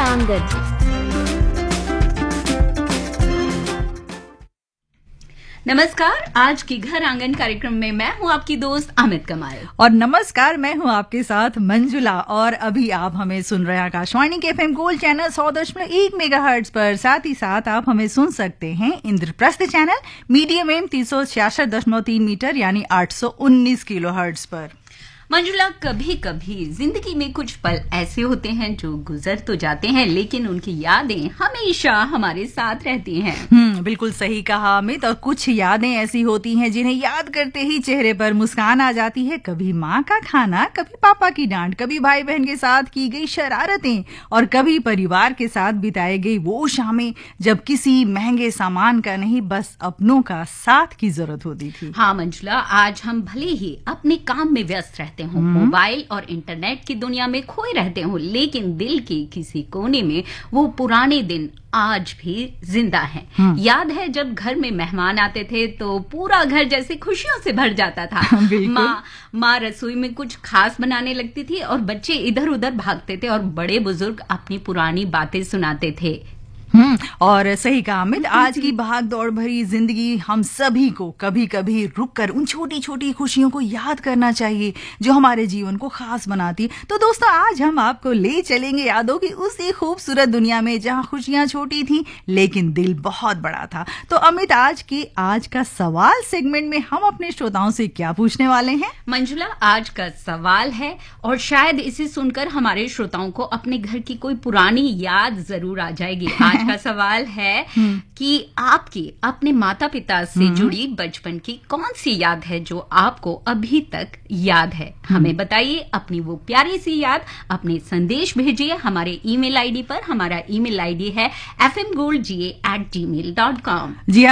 आंगन। नमस्कार, आज की घर आंगन कार्यक्रम में मैं हूं आपकी दोस्त अमित कमाल। और नमस्कार, मैं हूं आपके साथ मंजुला। और अभी आप हमें सुन रहे हैं आकाशवाणी के FM गोल्ड चैनल 100.1 मेगाहर्ट्ज पर। साथ ही साथ आप हमें सुन सकते हैं Indraprastha channel medium wave 366.3 metre यानी 819 किलोहर्ट्ज पर। मंजुला, कभी कभी जिंदगी में कुछ पल ऐसे होते हैं जो गुजर तो जाते हैं, लेकिन उनकी यादें हमेशा हमारे साथ रहती हैं। बिल्कुल सही कहा अमित। और कुछ यादें ऐसी होती हैं जिन्हें याद करते ही चेहरे पर मुस्कान आ जाती है। कभी माँ का खाना, कभी पापा की डांट, कभी भाई बहन के साथ की गई शरारतें, और कभी परिवार के साथ बिताई गई वो शामें जब किसी महंगे सामान का नहीं, बस अपनों का साथ की जरूरत होती थी। हाँ मंजुला, आज हम भले ही अपने काम में व्यस्त रहते हो, मोबाइल और इंटरनेट की दुनिया में खोए रहते हो, लेकिन दिल के किसी कोने में वो पुराने दिन आज भी जिंदा है। याद है जब घर में मेहमान आते थे तो पूरा घर जैसे खुशियों से भर जाता था। माँ रसोई में कुछ खास बनाने लगती थी और बच्चे इधर उधर भागते थे और बड़े बुजुर्ग अपनी पुरानी बातें सुनाते थे। और सही कहा अमित। आज की भाग दौड़ भरी जिंदगी हम सभी को कभी कभी रुककर उन छोटी छोटी खुशियों को याद करना चाहिए जो हमारे जीवन को खास बनाती है। तो दोस्तों, आज हम आपको ले चलेंगे यादों की उसी खूबसूरत दुनिया में जहां खुशियां छोटी थी लेकिन दिल बहुत बड़ा था। तो अमित, आज का सवाल सेगमेंट में हम अपने श्रोताओं से क्या पूछने वाले हैं? मंजुला, आज का सवाल है, और शायद इसे सुनकर हमारे श्रोताओं को अपने घर की कोई पुरानी याद जरूर आ जाएगी। आज का सवाल है कि आपकी अपने माता पिता से जुड़ी बचपन की कौन सी याद है जो आपको अभी तक याद है। हमें बताइए अपनी वो प्यारी सी याद। अपने संदेश भेजिए हमारे ईमेल आईडी पर। हमारा ईमेल आईडी है fmgoldga@gmail.com। जी